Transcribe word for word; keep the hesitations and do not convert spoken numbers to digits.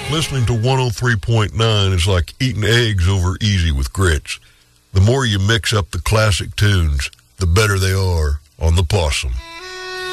listening to one oh three point nine is like eating eggs over easy with grits. The more you mix up the classic tunes, the better they are on the Possum.